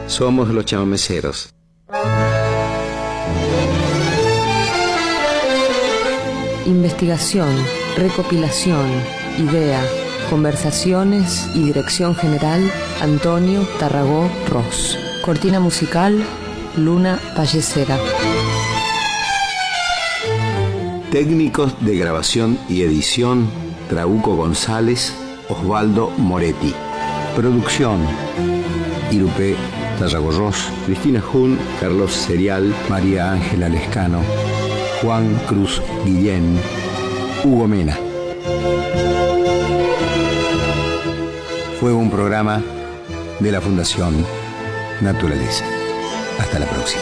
Somos los chamameceros. Investigación, recopilación, idea, conversaciones y dirección general, Antonio Tarragó Ross. Cortina musical, Luna Vallecera. Técnicos de grabación y edición, Trauco González, Osvaldo Moretti. Producción, Irupé Tarragó Ross, Cristina Jun, Carlos Serial, María Ángela Lescano, Juan Cruz Guillén, Hugo Mena. Fue un programa de la Fundación Naturaleza. Hasta la próxima.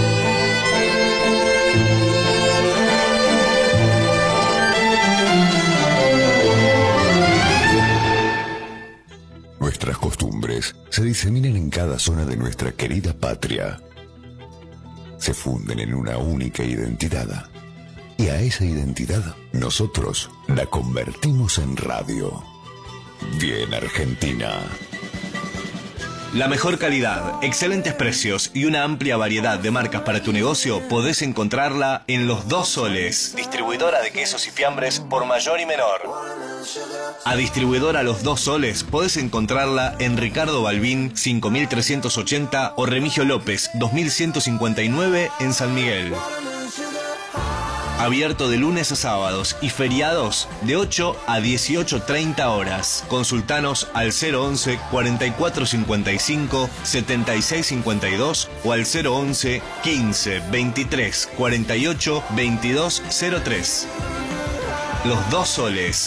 Nuestras costumbres se diseminan en cada zona de nuestra querida patria. Se funden en una única identidad. Y a esa identidad nosotros la convertimos en radio. Bien Argentina. La mejor calidad, excelentes precios y una amplia variedad de marcas para tu negocio podés encontrarla en Los Dos Soles, distribuidora de quesos y fiambres por mayor y menor. A distribuidora Los Dos Soles podés encontrarla en Ricardo Balbín 5380 o Remigio López 2159 en San Miguel. Abierto de lunes a sábados y feriados de 8 a 18:30 horas. Consultanos al 011 4455 7652 o al 011 15 23 48 2203. Los Dos Soles.